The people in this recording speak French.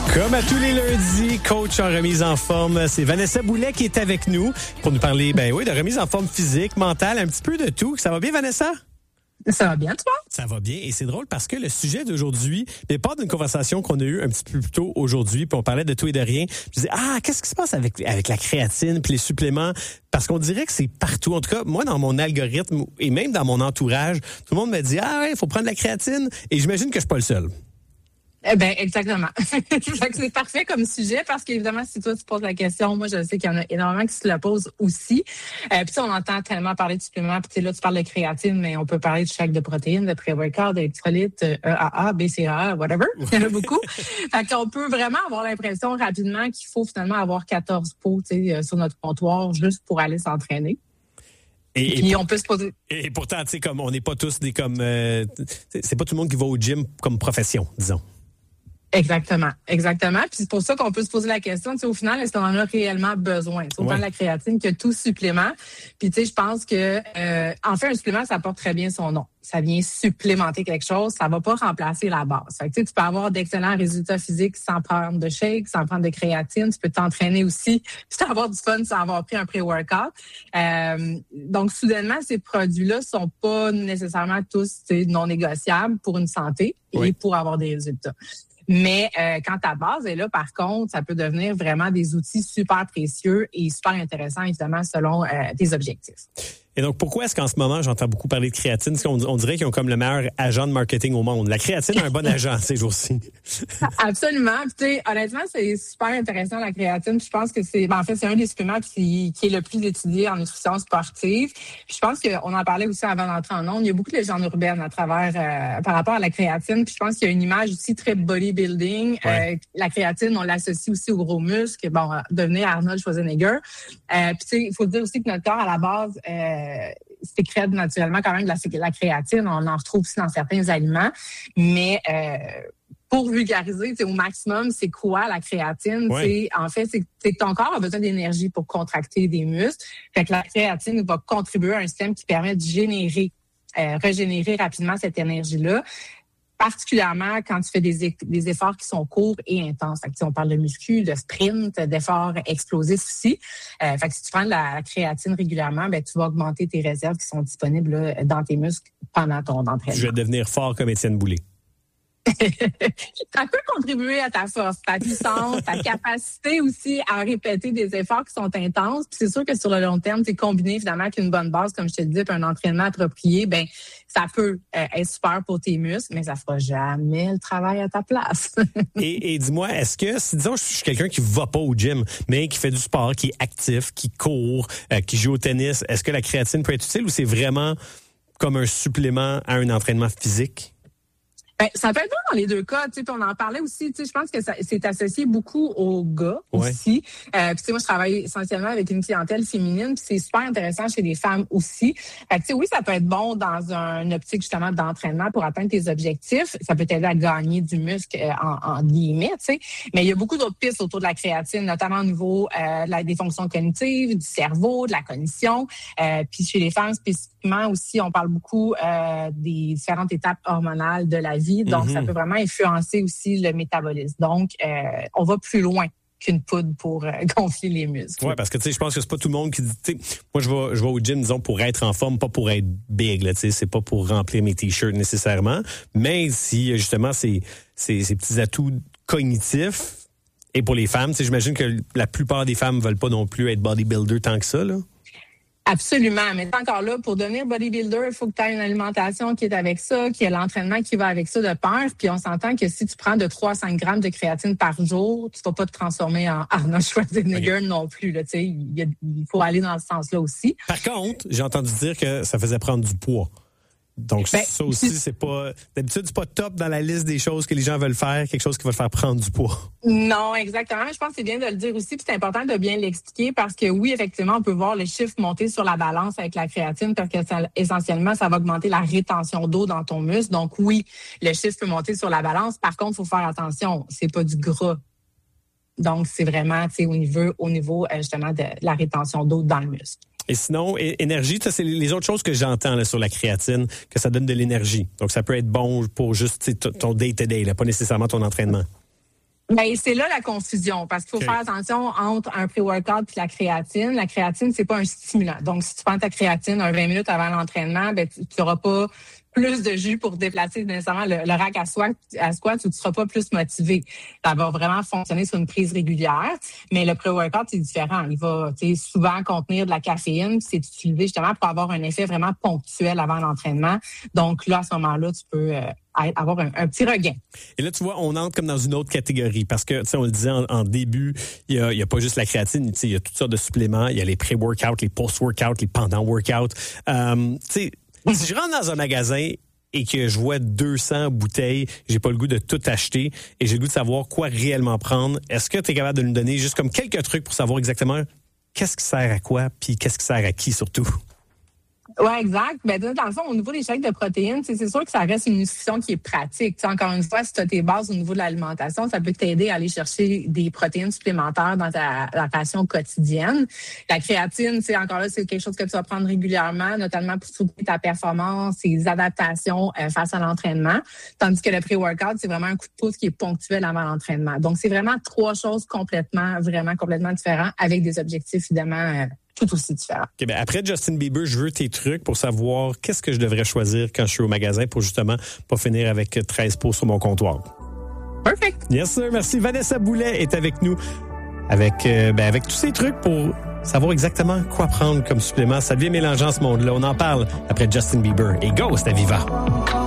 Comme à tous les lundis, coach en remise en forme, c'est Vanessa Boulet qui est avec nous pour nous parler, de remise en forme physique, mentale, un petit peu de tout. Ça va bien, Vanessa? Ça va bien, toi? Ça va bien. Et c'est drôle parce que le sujet d'aujourd'hui part d'une conversation qu'on a eue un petit peu plus tôt aujourd'hui, puis on parlait de tout et de rien. Je disais, qu'est-ce qui se passe avec la créatine puis les suppléments? Parce qu'on dirait que c'est partout. En tout cas, moi, dans mon algorithme et même dans mon entourage, tout le monde me dit, il faut prendre de la créatine. Et j'imagine que je suis pas le seul. Exactement. C'est parfait comme sujet parce qu'évidemment, si toi, tu poses la question, moi, je sais qu'il y en a énormément qui se la posent aussi. Puis on entend tellement parler de suppléments. Puis là, tu parles de créatine, mais on peut parler de shake de protéines, de pré-workout, d'électrolytes, EAA, BCAA, whatever. Il y en a beaucoup. Fait qu'on peut vraiment avoir l'impression rapidement qu'il faut finalement avoir 14 pots sur notre comptoir juste pour aller s'entraîner. Et on peut se poser. Et pourtant, tu sais, comme on n'est pas tous c'est pas tout le monde qui va au gym comme profession, disons. Exactement. Puis c'est pour ça qu'on peut se poser la question, au final, est-ce qu'on en a réellement besoin? Autant de la créatine que tout supplément. Puis je pense que en fait, un supplément, ça porte très bien son nom. Ça vient supplémenter quelque chose, ça va pas remplacer la base. Fait que tu peux avoir d'excellents résultats physiques sans prendre de shake, sans prendre de créatine. Tu peux t'entraîner aussi, puis avoir du fun sans avoir pris un pré-workout. Donc, soudainement, ces produits-là sont pas nécessairement tous non négociables pour une santé et pour avoir des résultats. Mais quand ta base est là, par contre, ça peut devenir vraiment des outils super précieux et super intéressants, évidemment, selon tes objectifs. Et donc, pourquoi est-ce qu'en ce moment, j'entends beaucoup parler de créatine? Parce qu'on dirait qu'ils ont comme le meilleur agent de marketing au monde. La créatine a un bon agent ces jours-ci. Absolument. Puis, honnêtement, c'est super intéressant, la créatine. Je pense que c'est un des suppléments qui est le plus étudié en nutrition sportive. Puis, je pense qu'on en parlait aussi avant d'entrer en ondes. Il y a beaucoup de légendes urbaines à travers, par rapport à la créatine. Puis, je pense qu'il y a une image aussi très bodybuilding. La créatine, on l'associe aussi aux gros muscles. Devenir Arnold Schwarzenegger. Puis, il faut dire aussi que notre corps, à la base, sécrète naturellement quand même de la créatine. On en retrouve aussi dans certains aliments. Mais pour vulgariser au maximum, c'est quoi la créatine? En fait, c'est que ton corps a besoin d'énergie pour contracter des muscles. Fait que la créatine va contribuer à un système qui permet de régénérer rapidement cette énergie-là. Particulièrement quand tu fais des efforts qui sont courts et intenses. Fait que, on parle de muscu, de sprint, d'efforts explosifs aussi. Fait que si tu prends de la créatine régulièrement, tu vas augmenter tes réserves qui sont disponibles là, dans tes muscles pendant ton entraînement. Je vais devenir fort comme Étienne Boulay. Ça peut contribuer à ta force, ta puissance, ta capacité aussi à répéter des efforts qui sont intenses. Puis c'est sûr que sur le long terme, c'est combiné évidemment avec une bonne base, comme je te le dis, puis un entraînement approprié, ça peut être super pour tes muscles, mais ça fera jamais le travail à ta place. et dis-moi, est-ce que, si disons, je suis quelqu'un qui va pas au gym, mais qui fait du sport, qui est actif, qui court, qui joue au tennis, est-ce que la créatine peut être utile ou c'est vraiment comme un supplément à un entraînement physique? Ça peut être bon dans les deux cas. Puis on en parlait aussi. Je pense que c'est associé beaucoup aux gars aussi. Puis moi, je travaille essentiellement avec une clientèle féminine. Puis c'est super intéressant chez les femmes aussi. Oui, ça peut être bon dans une optique justement d'entraînement pour atteindre tes objectifs. Ça peut t'aider à gagner du muscle en guillemets. Mais il y a beaucoup d'autres pistes autour de la créatine, notamment au niveau des fonctions cognitives, du cerveau, de la cognition. Puis chez les femmes spécifiquement aussi, on parle beaucoup des différentes étapes hormonales de la vie. Donc, ça peut vraiment influencer aussi le métabolisme. Donc, on va plus loin qu'une poudre pour gonfler les muscles. Oui, parce que je pense que c'est pas tout le monde qui dit, moi je vais au gym, disons, pour être en forme, pas pour être big, là, c'est pas pour remplir mes t-shirts nécessairement, mais si justement ces petits atouts cognitifs, et pour les femmes, j'imagine que la plupart des femmes veulent pas non plus être bodybuilder tant que ça, là. Absolument, mais encore là, pour devenir bodybuilder, il faut que tu aies une alimentation qui est avec ça, qu'il y ait l'entraînement qui va avec ça de pair. Puis on s'entend que si tu prends de 3 à 5 grammes de créatine par jour, tu vas pas te transformer en Arnold Schwarzenegger non plus. Là, il faut aller dans ce sens-là aussi. Par contre, j'ai entendu dire que ça faisait prendre du poids. Donc, ça aussi, c'est pas... D'habitude, c'est pas top dans la liste des choses que les gens veulent faire, quelque chose qui va te faire prendre du poids. Non, exactement. Je pense que c'est bien de le dire aussi, puis c'est important de bien l'expliquer parce que oui, effectivement, on peut voir les chiffres monter sur la balance avec la créatine parce que essentiellement, ça va augmenter la rétention d'eau dans ton muscle. Donc oui, le chiffre peut monter sur la balance. Par contre, il faut faire attention, c'est pas du gras. Donc, c'est vraiment au niveau justement de la rétention d'eau dans le muscle. Et sinon, énergie, ça, c'est les autres choses que j'entends là, sur la créatine, que ça donne de l'énergie. Donc, ça peut être bon pour juste ton day-to-day, là, pas nécessairement ton entraînement. Ben, c'est là la confusion, parce qu'il faut faire attention entre un pré-workout et la créatine. La créatine, c'est pas un stimulant. Donc, si tu prends ta créatine 20 minutes avant l'entraînement, ben, tu n'auras pas plus de jus pour déplacer nécessairement le rack à squat, ou tu seras pas plus motivé. Ça va vraiment fonctionner sur une prise régulière, mais le pré-workout, c'est différent. Il va souvent contenir de la caféine, c'est utilisé justement pour avoir un effet vraiment ponctuel avant l'entraînement. Donc là, à ce moment-là, tu peux avoir un petit regain. Et là, tu vois, on entre comme dans une autre catégorie parce que, tu sais, on le disait en début, il y a pas juste la créatine, tu sais, il y a toutes sortes de suppléments. Il y a les pré-workouts, les post-workouts, les pendant-workouts. Tu sais, si je rentre dans un magasin et que je vois 200 bouteilles, j'ai pas le goût de tout acheter et j'ai le goût de savoir quoi réellement prendre, est-ce que tu es capable de nous donner juste comme quelques trucs pour savoir exactement qu'est-ce qui sert à quoi puis qu'est-ce qui sert à qui surtout? Oui, exact. Ben, dans le fond, au niveau des shakes de protéines, c'est sûr que ça reste une nutrition qui est pratique. T'sais, encore une fois, si tu as tes bases au niveau de l'alimentation, ça peut t'aider à aller chercher des protéines supplémentaires dans ta ration quotidienne. La créatine, encore là, c'est quelque chose que tu vas prendre régulièrement, notamment pour soutenir ta performance, tes adaptations face à l'entraînement. Tandis que le pré-workout, c'est vraiment un coup de pouce qui est ponctuel avant l'entraînement. Donc, c'est vraiment trois choses complètement différentes avec des objectifs, évidemment, tout aussi différent. Okay, ben après Justin Bieber, je veux tes trucs pour savoir qu'est-ce que je devrais choisir quand je suis au magasin pour justement pas finir avec 13 pots sur mon comptoir. Perfect. Yes, sir. Merci. Vanessa Boulet est avec nous avec tous ces trucs pour savoir exactement quoi prendre comme supplément. Ça devient mélangeant ce monde-là. On en parle après Justin Bieber et Ghost à Viva.